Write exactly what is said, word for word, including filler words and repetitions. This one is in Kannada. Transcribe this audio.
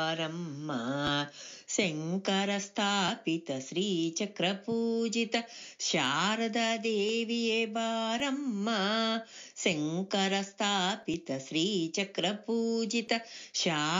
ಬಾರಮ್ಮ ಶಂಕರ ಸ್ಥಾಪಿತ ಶ್ರೀಚಕ್ರ ಪೂಜಿತ ಶಾರದಾ ದೇವಿಯೇ ಬಾರಮ್ಮ ಶಂಕರ ಸ್ಥಾಪಿತ ಶ್ರೀಚಕ್ರ ಪೂಜಿತ ಶಾ